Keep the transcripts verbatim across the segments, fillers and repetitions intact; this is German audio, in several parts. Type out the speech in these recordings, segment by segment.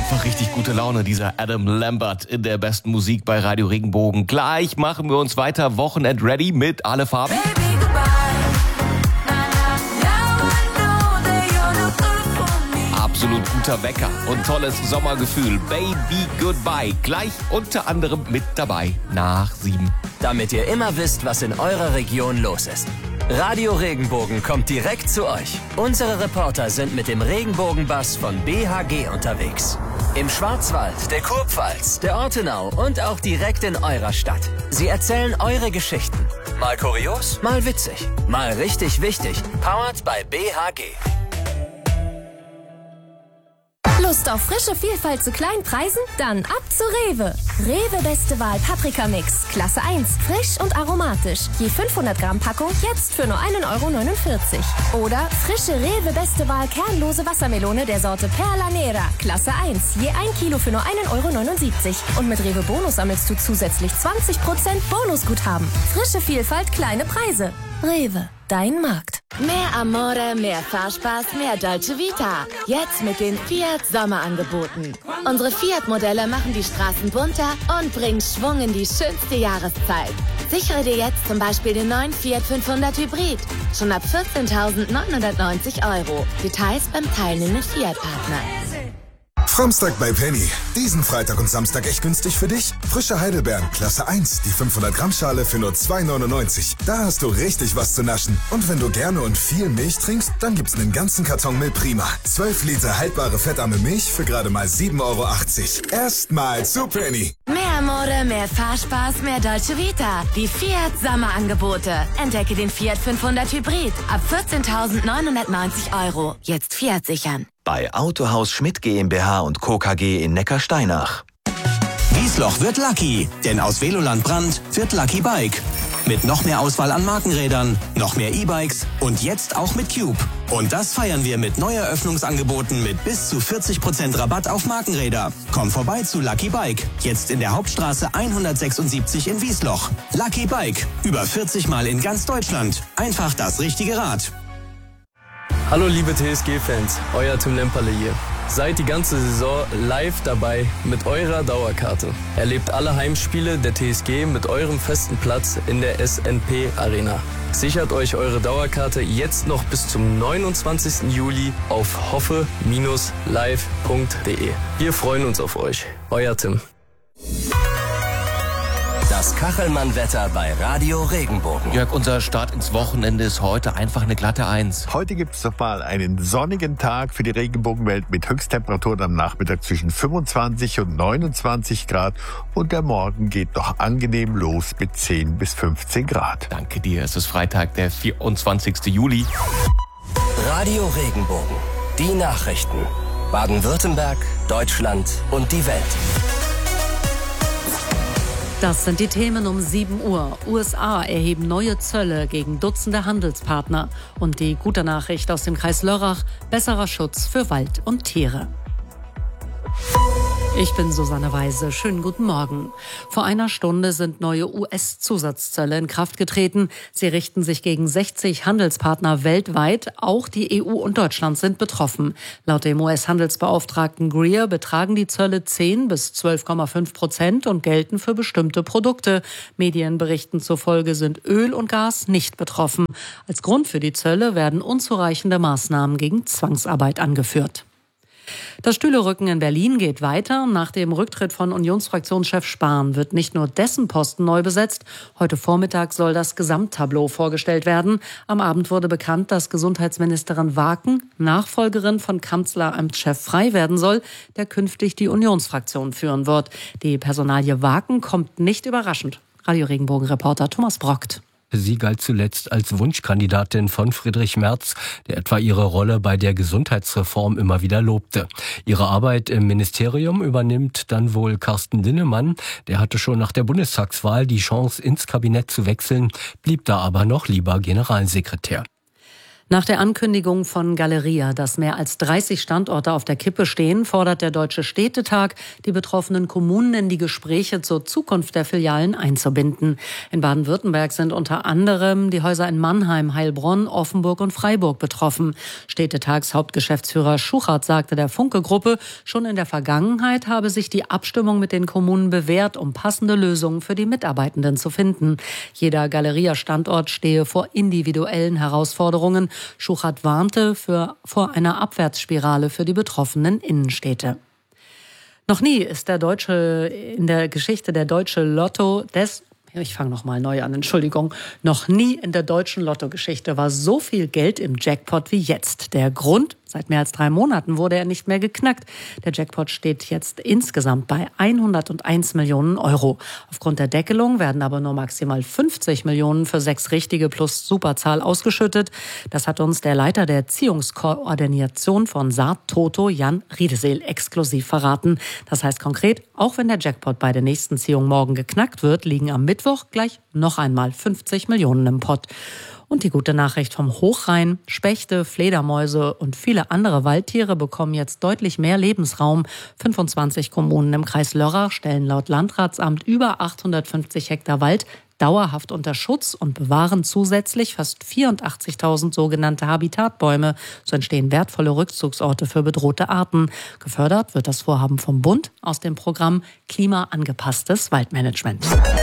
Einfach richtig gute Laune, dieser Adam Lambert in der besten Musik bei Radio Regenbogen. Gleich machen wir uns weiter Wochenend ready mit Alle Farben. Absolut guter Wecker und tolles Sommergefühl. Baby Goodbye. Gleich unter anderem mit dabei nach sieben. Damit ihr immer wisst, was in eurer Region los ist. Radio Regenbogen kommt direkt zu euch. Unsere Reporter sind mit dem Regenbogenbus von B H G unterwegs. Im Schwarzwald, der Kurpfalz, der Ortenau und auch direkt in eurer Stadt. Sie erzählen eure Geschichten. Mal kurios, mal witzig, mal richtig wichtig. Powered by B H G. Lust auf frische Vielfalt zu kleinen Preisen? Dann ab zu Rewe. Rewe Beste Wahl Paprika-Mix. Klasse eins. Frisch und aromatisch. Je fünfhundert Gramm Packung jetzt für nur ein Euro neunundvierzig. Oder frische Rewe Beste Wahl kernlose Wassermelone der Sorte Perla Nera. Klasse eins. Je ein Kilo für nur ein Euro neunundsiebzig. Und mit Rewe Bonus sammelst du zusätzlich zwanzig Prozent Bonusguthaben. Frische Vielfalt, kleine Preise. Rewe. Dein Markt. Mehr Amore, mehr Fahrspaß, mehr Dolce Vita. Jetzt mit den Fiat Sommerangeboten. Unsere Fiat-Modelle machen die Straßen bunter und bringen Schwung in die schönste Jahreszeit. Sichere dir jetzt zum Beispiel den neuen Fiat fünfhundert Hybrid. Schon ab vierzehntausendneunhundertneunzig Euro. Details beim teilnehmenden Fiat-Partner. Framstag bei Penny. Diesen Freitag und Samstag echt günstig für dich? Frische Heidelbeeren, Klasse eins, die fünfhundert Gramm Schale für nur zwei neunundneunzig. Da hast du richtig was zu naschen. Und wenn du gerne und viel Milch trinkst, dann gibt's einen ganzen Karton Milch Prima. zwölf Liter haltbare fettarme Milch für gerade mal sieben Euro achtzig. Erstmal zu Penny. Mehr Amore, mehr Fahrspaß, mehr Dolce Vita. Die Fiat Sommerangebote. Entdecke den Fiat fünfhundert Hybrid ab vierzehntausendneunhundertneunzig Euro. Jetzt Fiat sichern. Bei Autohaus Schmidt GmbH und Co. K G in Neckarsteinach. Wiesloch wird Lucky, denn aus Veloland Brand wird Lucky Bike. Mit noch mehr Auswahl an Markenrädern, noch mehr E-Bikes und jetzt auch mit Cube. Und das feiern wir mit Neueröffnungsangeboten mit bis zu vierzig Prozent Rabatt auf Markenräder. Komm vorbei zu Lucky Bike, jetzt in der Hauptstraße hundertsechsundsiebzig in Wiesloch. Lucky Bike, über vierzig Mal in ganz Deutschland. Einfach das richtige Rad. Hallo liebe T S G-Fans, euer Tim Lemperle hier. Seid die ganze Saison live dabei mit eurer Dauerkarte. Erlebt alle Heimspiele der T S G mit eurem festen Platz in der S N P Arena. Sichert euch eure Dauerkarte jetzt noch bis zum neunundzwanzigsten Juli auf hoffe Bindestrich live Punkt de. Wir freuen uns auf euch. Euer Tim. Das Kachelmann-Wetter bei Radio Regenbogen. Jörg, unser Start ins Wochenende ist heute einfach eine glatte Eins. Heute gibt es doch mal einen sonnigen Tag für die Regenbogenwelt mit Höchsttemperaturen am Nachmittag zwischen fünfundzwanzig und neunundzwanzig Grad. Und der Morgen geht noch angenehm los mit zehn bis fünfzehn Grad. Danke dir. Es ist Freitag, der vierundzwanzigsten Juli. Radio Regenbogen. Die Nachrichten. Baden-Württemberg, Deutschland und die Welt. Das sind die Themen um sieben Uhr. U S A erheben neue Zölle gegen Dutzende Handelspartner. Und die gute Nachricht aus dem Kreis Lörrach: besserer Schutz für Wald und Tiere. Ich bin Susanne Weise. Schönen guten Morgen. Vor einer Stunde sind neue U S-Zusatzzölle in Kraft getreten. Sie richten sich gegen sechzig Handelspartner weltweit. Auch die E U und Deutschland sind betroffen. Laut dem U S-Handelsbeauftragten Greer betragen die Zölle zehn bis zwölf Komma fünf Prozent und gelten für bestimmte Produkte. Medienberichten zufolge sind Öl und Gas nicht betroffen. Als Grund für die Zölle werden unzureichende Maßnahmen gegen Zwangsarbeit angeführt. Das Stühlerücken in Berlin geht weiter. Nach dem Rücktritt von Unionsfraktionschef Spahn wird nicht nur dessen Posten neu besetzt. Heute Vormittag soll das Gesamttableau vorgestellt werden. Am Abend wurde bekannt, dass Gesundheitsministerin Waken Nachfolgerin von Kanzleramtschef Frey werden soll, der künftig die Unionsfraktion führen wird. Die Personalie Waken kommt nicht überraschend. Radio Regenbogen-Reporter Thomas Brockt. Sie galt zuletzt als Wunschkandidatin von Friedrich Merz, der etwa ihre Rolle bei der Gesundheitsreform immer wieder lobte. Ihre Arbeit im Ministerium übernimmt dann wohl Carsten Linnemann. Der hatte schon nach der Bundestagswahl die Chance, ins Kabinett zu wechseln, blieb da aber noch lieber Generalsekretär. Nach der Ankündigung von Galeria, dass mehr als dreißig Standorte auf der Kippe stehen, fordert der Deutsche Städtetag die betroffenen Kommunen in die Gespräche zur Zukunft der Filialen einzubinden. In Baden-Württemberg sind unter anderem die Häuser in Mannheim, Heilbronn, Offenburg und Freiburg betroffen. Städtetags-Hauptgeschäftsführer Schuchert sagte der Funke-Gruppe, schon in der Vergangenheit habe sich die Abstimmung mit den Kommunen bewährt, um passende Lösungen für die Mitarbeitenden zu finden. Jeder Galeria-Standort stehe vor individuellen Herausforderungen. Schuchert warnte für, vor einer Abwärtsspirale für die betroffenen Innenstädte. Noch nie ist der deutsche, in der Geschichte der deutsche Lotto des Ich fange noch mal neu an, Entschuldigung. Noch nie in der deutschen Lottogeschichte war so viel Geld im Jackpot wie jetzt. Der Grund? Seit mehr als drei Monaten wurde er nicht mehr geknackt. Der Jackpot steht jetzt insgesamt bei hunderteins Millionen Euro. Aufgrund der Deckelung werden aber nur maximal fünfzig Millionen für sechs richtige plus Superzahl ausgeschüttet. Das hat uns der Leiter der Ziehungskoordination von Saat Toto, Jan Riedeseel, exklusiv verraten. Das heißt konkret, auch wenn der Jackpot bei der nächsten Ziehung morgen geknackt wird, liegen am Mittwoch gleich noch einmal fünfzig Millionen im Pott. Und die gute Nachricht vom Hochrhein: Spechte, Fledermäuse und viele andere Waldtiere bekommen jetzt deutlich mehr Lebensraum. fünfundzwanzig Kommunen im Kreis Lörrach stellen laut Landratsamt über achthundertfünfzig Hektar Wald dauerhaft unter Schutz und bewahren zusätzlich fast vierundachtzigtausend sogenannte Habitatbäume. So entstehen wertvolle Rückzugsorte für bedrohte Arten. Gefördert wird das Vorhaben vom Bund aus dem Programm Klimaangepasstes Waldmanagement.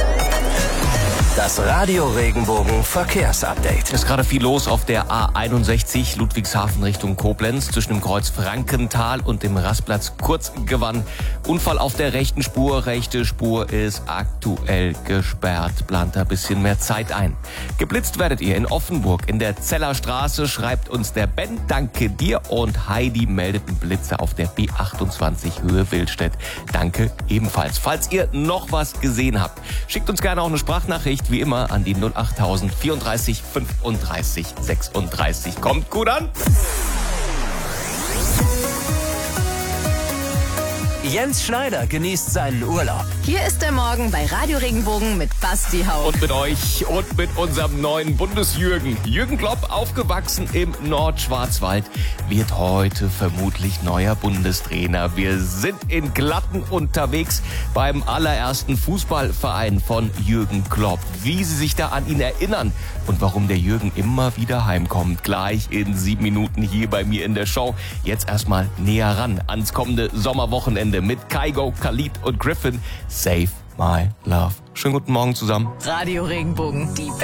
Das Radio Regenbogen Verkehrsupdate. Es ist gerade viel los auf der A einundsechzig Ludwigshafen Richtung Koblenz zwischen dem Kreuz Frankenthal und dem Rastplatz Kurzgewann. Unfall auf der rechten Spur. Rechte Spur ist aktuell gesperrt. Plant da ein bisschen mehr Zeit ein. Geblitzt werdet ihr in Offenburg in der Zellerstraße, schreibt uns der Ben. Danke dir. Und Heidi meldet einen Blitzer auf der B achtundzwanzig Höhe Wildstedt. Danke ebenfalls. Falls ihr noch was gesehen habt, schickt uns gerne auch eine Sprachnachricht wie immer an die null achttausend vierunddreißig fünfunddreißig sechsunddreißig. Kommt gut an! Jens Schneider genießt seinen Urlaub. Hier ist der Morgen bei Radio Regenbogen mit Basti Hauch. Und mit euch und mit unserem neuen Bundesjürgen. Jürgen Klopp, aufgewachsen im Nordschwarzwald, wird heute vermutlich neuer Bundestrainer. Wir sind in Glatten unterwegs beim allerersten Fußballverein von Jürgen Klopp. Wie Sie sich da an ihn erinnern und warum der Jürgen immer wieder heimkommt, gleich in sieben Minuten hier bei mir in der Show. Jetzt erstmal näher ran ans kommende Sommerwochenende mit Kygo, Khalid und Griffin. Save My Love. Schönen guten Morgen zusammen. Radio Regenbogen, die